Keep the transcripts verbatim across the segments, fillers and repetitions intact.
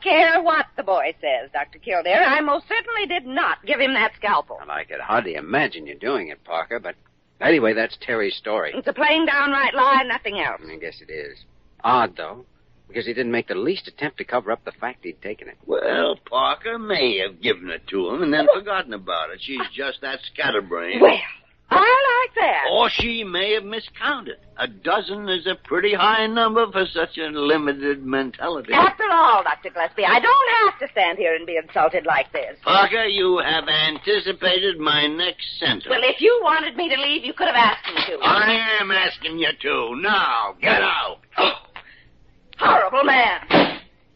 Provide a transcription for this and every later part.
don't care what the boy says, Doctor Kildare. I most certainly did not give him that scalpel. Well, I could hardly imagine you doing it, Parker, but anyway, that's Terry's story. It's a plain downright lie, nothing else. I guess it is. Odd, though, because he didn't make the least attempt to cover up the fact he'd taken it. Well, Parker may have given it to him and then forgotten about it. She's just that scatterbrained. Well, I like that. Or she may have miscounted. A dozen is a pretty high number for such a limited mentality. After all, Doctor Gillespie, I don't have to stand here and be insulted like this. Parker, you have anticipated my next sentence. Well, if you wanted me to leave, you could have asked me to. I am asking you to. Now, get out. Oh, horrible man.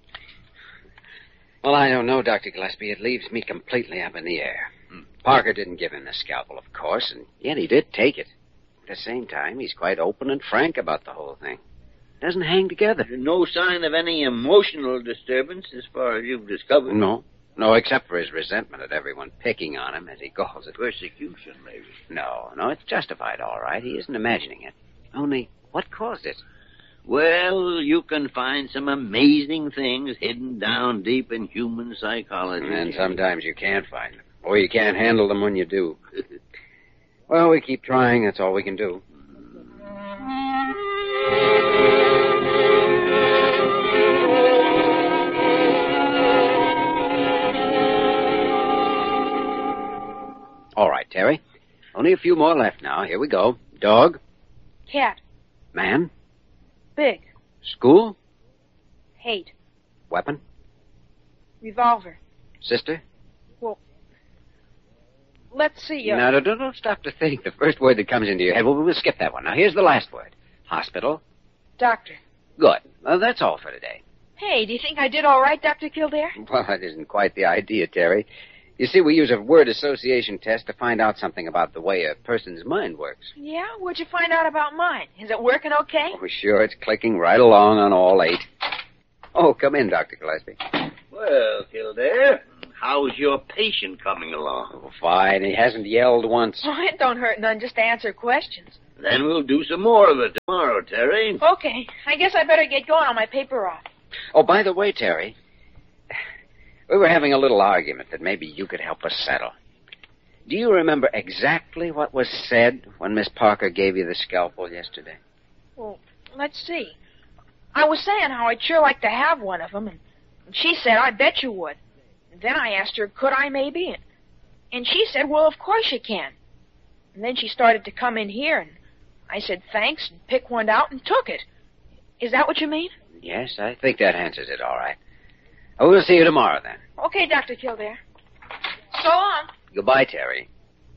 Well, I don't know, Doctor Gillespie. It leaves me completely up in the air. Parker didn't give him the scalpel, of course, and yet he did take it. At the same time, he's quite open and frank about the whole thing. Doesn't hang together. No sign of any emotional disturbance as far as you've discovered? No. No, except for his resentment at everyone picking on him, as he calls it. Persecution, maybe. No, no, it's justified, all right. He isn't imagining it. Only, what caused it? Well, you can find some amazing things hidden down deep in human psychology. And sometimes you can't find them. Or you can't handle them when you do. Well, we keep trying. That's all we can do. All right, Terry. Only a few more left now. Here we go. Dog. Cat. Man. Big. School. Hate. Weapon. Revolver. Sister. Well, let's see. Uh... No, no, don't, don't stop to think. The first word that comes into your head, well, we'll skip that one. Now, here's the last word. Hospital. Doctor. Good. Well, that's all for today. Hey, do you think I did all right, Doctor Kildare? Well, that isn't quite the idea, Terry. You see, we use a word association test to find out something about the way a person's mind works. Yeah? What'd you find out about mine? Is it working okay? Oh, sure. It's clicking right along on all eight. Oh, come in, Doctor Gillespie. Well, Kildare, how's your patient coming along? Oh, fine. He hasn't yelled once. Oh, it don't hurt none just to answer questions. Then we'll do some more of it tomorrow, Terry. Okay. I guess I better get going on my paper route. Oh, by the way, Terry, we were having a little argument that maybe you could help us settle. Do you remember exactly what was said when Miss Parker gave you the scalpel yesterday? Well, let's see. I was saying how I'd sure like to have one of them, and she said, I bet you would. And then I asked her, could I maybe? And, and she said, well, of course you can. And then she started to come in here, and I said thanks and picked one out and took it. Is that what you mean? Yes, I think that answers it all right. Oh, we'll see you tomorrow, then. Okay, Doctor Kildare. So long. Goodbye, Terry.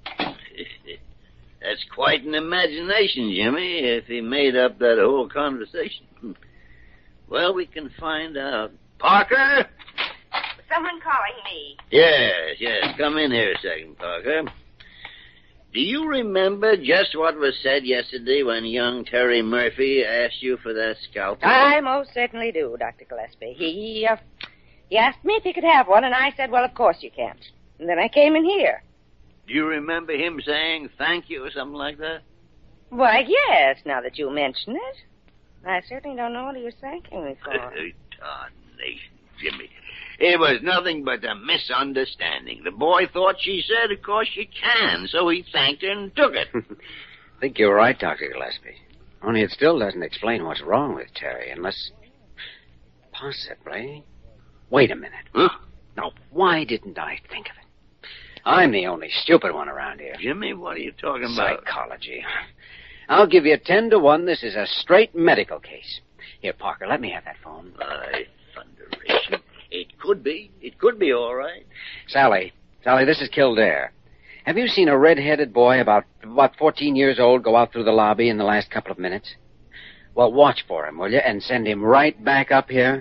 That's quite an imagination, Jimmy, if he made up that whole conversation. Well, we can find out. Parker? Someone calling me. Yes, yes. Come in here a second, Parker. Do you remember just what was said yesterday when young Terry Murphy asked you for that scalpel? I most certainly do, Doctor Gillespie. He, uh, he asked me if he could have one, and I said, well, of course you can. And then I came in here. Do you remember him saying thank you or something like that? Why, yes, now that you mention it. I certainly don't know what he was thanking me for. Darnation, Jimmy. It was nothing but a misunderstanding. The boy thought she said, of course you can, so he thanked her and took it. I think you're right, Doctor Gillespie. Only it still doesn't explain what's wrong with Terry, unless... Possibly... Wait a minute. Huh? Now, why didn't I think of it? I'm the only stupid one around here. Jimmy, what are you talking about? Psychology. I'll give you ten to one. This is a straight medical case. Here, Parker, let me have that phone. By thunderation. It could be. It could be all right. Sally. Sally, this is Kildare. Have you seen a red-headed boy about, about fourteen years old go out through the lobby in the last couple of minutes? Well, watch for him, will you, and send him right back up here?